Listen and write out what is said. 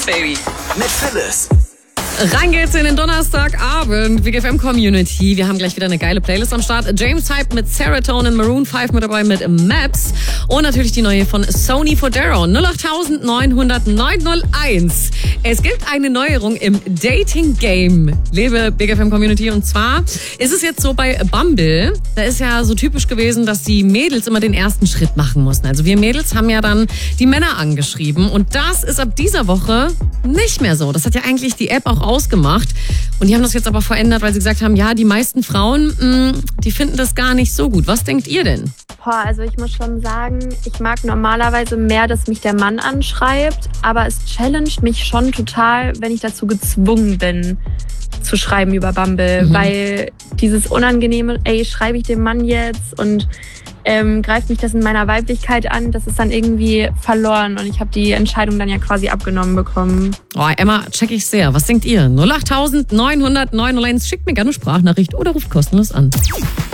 Baby. Mit Phyllis. Rein geht's in den Donnerstagabend. Big FM Community. Wir haben gleich wieder eine geile Playlist am Start. James Hype mit Serotonin, Maroon 5 mit dabei mit Maps. Und natürlich die neue von Sony Fodera. 08900 901. Es gibt eine Neuerung im Dating-Game, liebe Big FM Community. Und zwar ist es jetzt so bei Bumble. Da ist ja so typisch gewesen, dass die Mädels immer den ersten Schritt machen mussten. Also wir Mädels haben ja dann die Männer angeschrieben. Und das ist ab dieser Woche nicht mehr so. Das hat ja eigentlich die App auch ausgemacht. Und die haben das jetzt aber verändert, weil sie gesagt haben, ja, die meisten Frauen, die finden das gar nicht so gut. Was denkt ihr denn? Also ich muss schon sagen, ich mag normalerweise mehr, dass mich der Mann anschreibt, aber es challenged mich schon total, wenn ich dazu gezwungen bin, zu schreiben über Bumble, weil dieses unangenehme, schreibe ich dem Mann jetzt und greift mich das in meiner Weiblichkeit an, das ist dann irgendwie verloren und ich habe die Entscheidung dann ja quasi abgenommen bekommen. Oh, Emma, check ich sehr. Was denkt ihr? 08900 901. Schickt mir gerne eine Sprachnachricht oder ruft kostenlos an.